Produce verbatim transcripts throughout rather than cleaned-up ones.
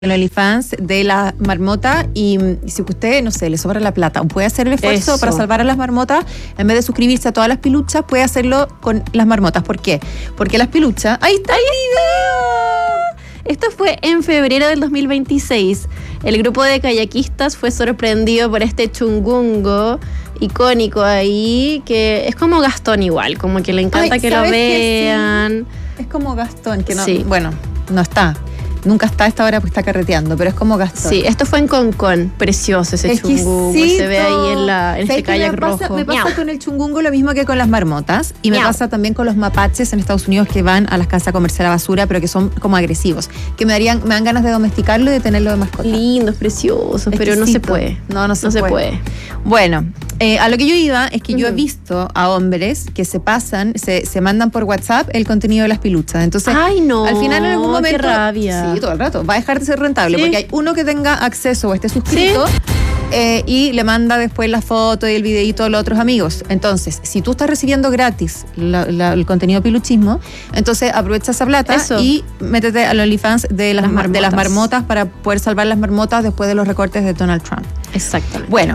el OnlyFans de la marmota y, y si usted, no sé, le sobra la plata o puede hacer el esfuerzo Eso. para salvar a las marmotas, en vez de suscribirse a todas las piluchas, puede hacerlo con las marmotas. ¿Por qué? Porque las piluchas... ¡Ahí está! ¡Ahí está! Esto fue en febrero del dos mil veintiséis. El grupo de kayakistas fue sorprendido por este chungungo icónico ahí, que es como Gastón igual, como que le encanta Ay, que lo ¿sabes vean. que sí? Es como Gastón, que no... Sí. Bueno, no está. Nunca está a esta hora porque está carreteando, pero es como Gastón. Sí, esto fue en Concón. Precioso ese chungungo. Se ve ahí en, la, en este kayak me pasa, rojo. Me pasa Miau. con el chungungo lo mismo que con las marmotas. Y me Miau. pasa también con los mapaches en Estados Unidos que van a las casas a comerse la basura, pero que son como agresivos. Que me darían, me dan ganas de domesticarlo y de tenerlo de mascota. Lindos, preciosos, pero no se Exquisito. puede. No, no se no puede. se puede. Bueno, eh, a lo que yo iba es que yo he Ujú. visto a hombres que se pasan, se, se mandan por WhatsApp el contenido de las piluchas. Entonces, Ay, no, al final en algún qué momento... rabia. Sí, todo el rato. Va a dejar de ser rentable Sí. porque hay uno que tenga acceso o esté suscrito eh, y le manda después la foto y el videíto a los otros amigos. Entonces, si tú estás recibiendo gratis la- la- el contenido de piluchismo, entonces aprovecha esa plata Eso. y métete al OnlyFans de las, Las mar- de las marmotas. marmotas para poder salvar las marmotas después de los recortes de Donald Trump. Exactamente. Bueno,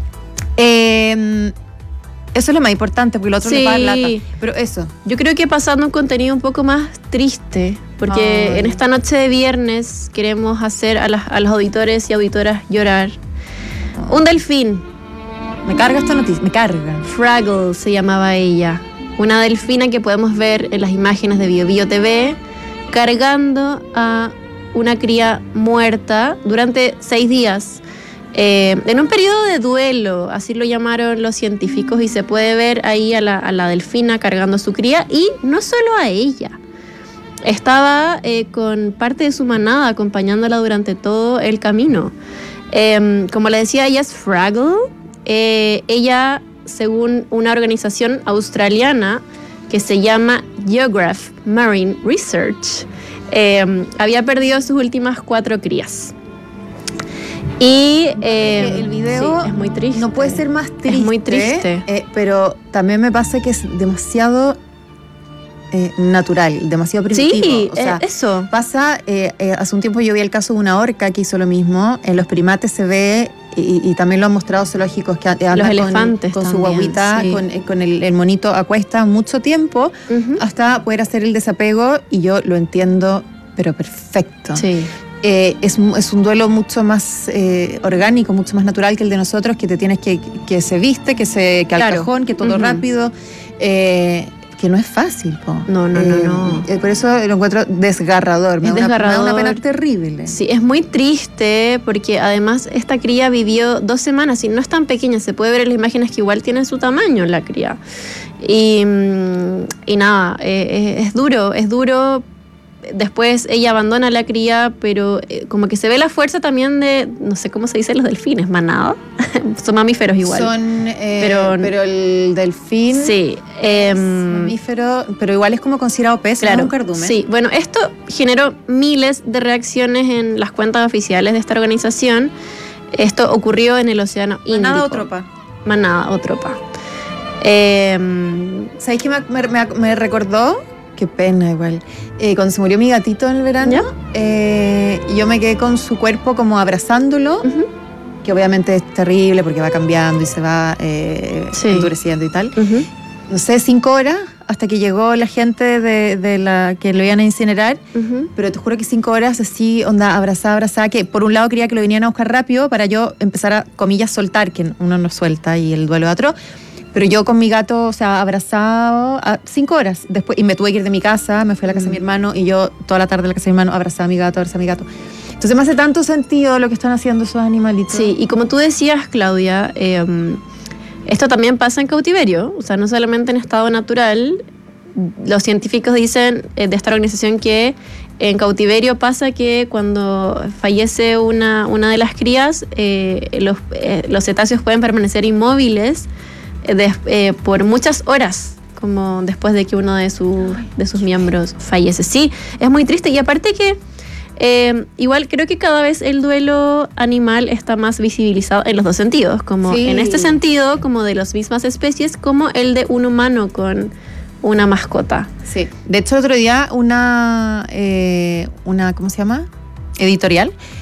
eh, eso es lo más importante porque lo otro Sí. le paga plata. Pero eso, Yo creo que pasando un contenido un poco más triste, porque Ay. en esta noche de viernes queremos hacer a, las, a los auditores y auditoras llorar. Un delfín, me carga esta noticia, me carga. Fraggle se llamaba ella, una delfina que podemos ver en las imágenes de Bio Bio T V, cargando a una cría muerta durante seis días. Eh, en un periodo de duelo, así lo llamaron los científicos, y se puede ver ahí a la, a la delfina cargando a su cría, y no solo a ella. Estaba eh, con parte de su manada acompañándola durante todo el camino. Eh, como le decía, ella es Fraggle. Eh, ella, según una organización australiana que se llama Geograph Marine Research, eh, había perdido sus últimas cuatro crías. Y eh, el video sí, es muy triste. No puede ser más triste. Es muy triste. eh, pero también me pasa que es demasiado eh, natural, demasiado primitivo. Sí, o sea, eh, eso. pasa, eh, eh, hace un tiempo yo vi el caso de una orca que hizo lo mismo. En los primates se ve, y, y también lo han mostrado zoológicos, que andan Los con, elefantes con su también, guaguita, sí. con, eh, con el, el monito a cuesta mucho tiempo, Ujú. hasta poder hacer el desapego, y yo lo entiendo, pero perfecto. Sí. Eh, es, un- es un duelo mucho más eh, orgánico, mucho más natural que el de nosotros, que te tienes que, que se viste, que se que al Claro. cajón, que todo Ujú. rápido, eh, que no es fácil, po. No, no, no, Eh, no. eh, por eso lo encuentro desgarrador, me Es da una- me da una, desgarrador. pena terrible. Sí, es muy triste porque además esta cría vivió dos semanas y no es tan pequeña, se puede ver en las imágenes que igual tiene su tamaño la cría. Y, mm, y nada, eh, es, es duro, es duro. Después ella abandona la cría, pero eh, como que se ve la fuerza también de, no sé cómo se dice los delfines, manada. Son mamíferos igual. Son, eh, Pero- pero, el delfín Sí. es em, mamífero, pero igual es como considerado pez, no es Claro, un cardumen. sí. Bueno, esto generó miles de reacciones en las cuentas oficiales de esta organización. Esto ocurrió en el Océano Índico. Nada o tropa. Manada o tropa. Eh, ¿Sabéis qué me, me- me- me recordó? Qué pena igual. Eh, cuando se murió mi gatito en el verano, ¿Ya? eh, yo me quedé con su cuerpo como abrazándolo, ujú, que obviamente es terrible porque va cambiando y se va eh, Sí. endureciendo y tal. ujú. No sé, cinco horas hasta que llegó la gente de, de la que lo iban a incinerar, Ujú. pero te juro que cinco horas así, onda, abrazada, abrazada, que por un lado quería que lo vinieran a buscar rápido para yo empezar a, comillas, soltar, que uno no suelta y el duelo de otro. Pero yo con mi gato, o sea, abrazado, a cinco horas después, y me tuve que ir de mi casa, me fui a la casa de mi hermano, y yo toda la tarde a la casa de mi hermano abrazaba a mi gato, abrazaba a mi gato. Entonces me hace tanto sentido lo que están haciendo esos animalitos. Sí, y como tú decías, Claudia, eh, esto también pasa en cautiverio, o sea, no solamente en estado natural. Los científicos dicen eh, de esta organización que en cautiverio pasa que cuando fallece una, una de las crías, eh, los, eh, los cetáceos pueden permanecer inmóviles eh, des- eh, por muchas horas, como después de que uno de, su- de sus miembros fallece. Sí, es muy triste, y aparte que Eh, igual creo que cada vez el duelo animal está más visibilizado en los dos sentidos, como Sí. en este sentido, como de las mismas especies, como el de un humano con una mascota. Sí. De hecho, el otro día una, eh, una ¿cómo se llama? editorial.